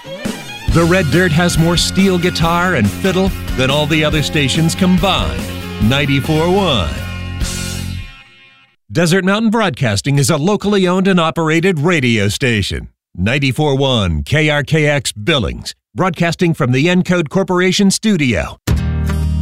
The Red Dirt has more steel guitar and fiddle than all the other stations combined. 94.1. Desert Mountain Broadcasting is a locally owned and operated radio station. 94.1 KRKX Billings, broadcasting from the Encode Corporation studio